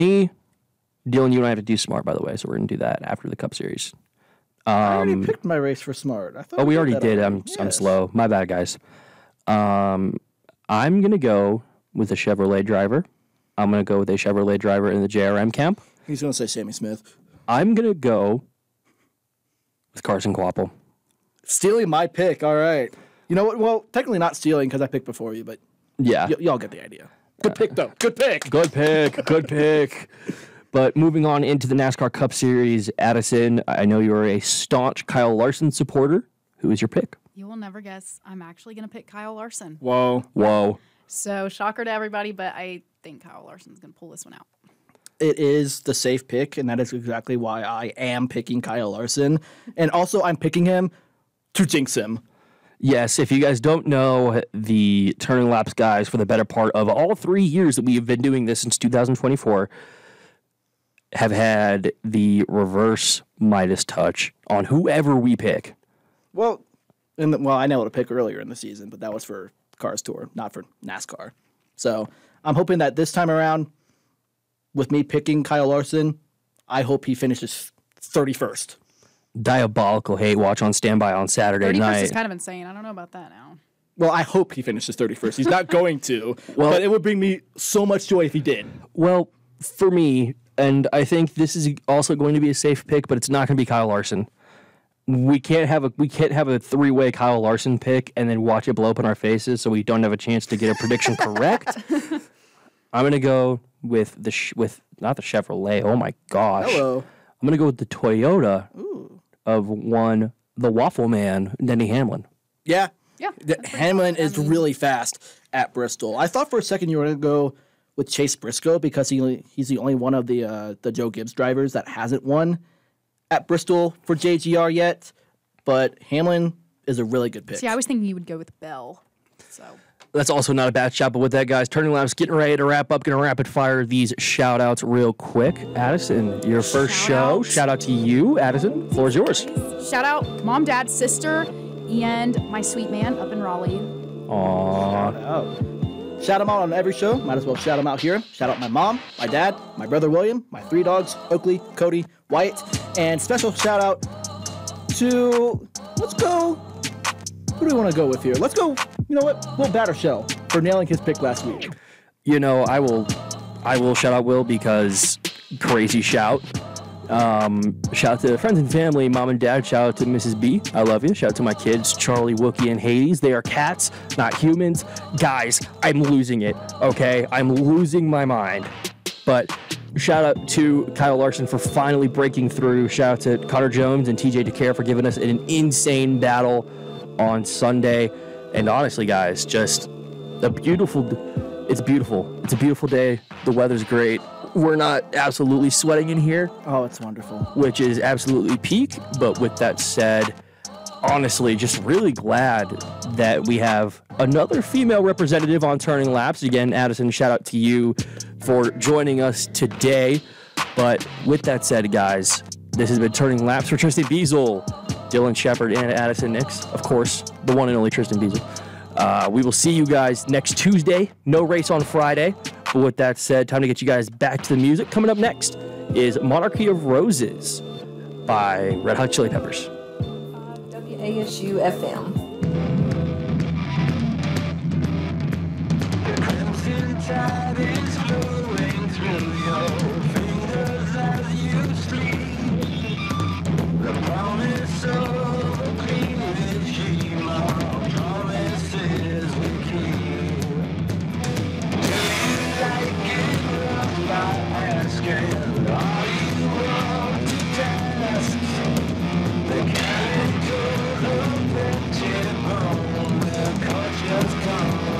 Me, Dylan, you and I have to do Smart, by the way, so we're going to do that after the Cup Series. I already picked my race for Smart. I thought we already that did. already. I'm slow. My bad, guys. I'm going to go with a Chevrolet driver. I'm going to go with a Chevrolet driver in the JRM camp. He's going to say Sammy Smith. I'm going to go with Carson Kvapil. Stealing my pick. All right. You know what? Well, technically not stealing because I picked before you, but Yeah. y'all get the idea. Good pick, though. Good pick. Good pick. Good pick. But moving on into the NASCAR Cup Series, Addison, I know you're a staunch Kyle Larson supporter. Who is your pick? You will never guess. I'm actually going to pick Kyle Larson. Whoa. So, shocker to everybody, but I think Kyle Larson's going to pull this one out. It is the safe pick, and that is exactly why I am picking Kyle Larson. And also, I'm picking him to jinx him. Yes, if you guys don't know, the Turning Laps guys, for the better part of all 3 years that we have been doing this since 2024, have had the reverse Midas touch on whoever we pick. Well, I know what to pick earlier in the season, but that was for Cars Tour, not for NASCAR. So I'm hoping that this time around, with me picking Kyle Larson, I hope he finishes 31st. Diabolical hate watch on standby on Saturday 31st night. is kind of insane. I don't know about that now. Well, I hope he finishes 31st. He's not going to, but it would bring me so much joy if he did. Well, for me, and I think this is also going to be a safe pick, but it's not going to be Kyle Larson. We can't have a three-way Kyle Larson pick and then watch it blow up in our faces, so we don't have a chance to get a prediction correct. I'm going to go with not the Chevrolet. Oh my gosh. Hello. I'm going to go with the Toyota of the Waffle Man, Denny Hamlin. Yeah. Yeah. Hamlin is really fast at Bristol. I thought for a second you were going to go with Chase Briscoe because he's the only one of the Joe Gibbs drivers that hasn't won at Bristol for JGR yet. But Hamlin is a really good pick. See, I was thinking you would go with Bell. So That's also not a bad shot, but with that, guys, Turning Laps getting ready to wrap up. Going to rapid fire these shout-outs real quick. Addison, your first show. Shout out to you, Addison. Floor is yours. shout out mom, dad, sister, and my sweet man up in Raleigh. Aww. Shout them out on every show. Might as well shout them out here. Shout out my mom, my dad, my brother William, my 3 dogs, Oakley, Cody, Wyatt, and special shout out to, let's go, who do we want to go with here? Let's go, you know what, Will Battershell for nailing his pick last week. You know, I will shout out Will because crazy shout. Shout out to friends and family, mom and dad. Shout out to Mrs. B. I love you. Shout out to my kids, Charlie, Wookie, and Hades. They are cats, not humans. Guys, I'm losing it, okay? I'm losing my mind. But shout out to Kyle Larson for finally breaking through. Shout out to Connor Jones and TJ DeCare for giving us an insane battle on Sunday. And honestly, guys, just it's beautiful. It's a beautiful day. The weather's great. We're not absolutely sweating in here. Oh, it's wonderful. Which is absolutely peak. But with that said, honestly, just really glad that we have another female representative on Turning Laps. Again, Addison, shout out to you for joining us today. But with that said, guys, this has been Turning Laps for Tristan Beazle, Dylan Shepard, and Addison Nix. Of course, the one and only Tristan Beazle. We will see you guys next Tuesday. No race on Friday. But with that said, time to get you guys back to the music. Coming up next is Monarchy of Roses by Red Hot Chili Peppers. WASU FM. Crimson tide.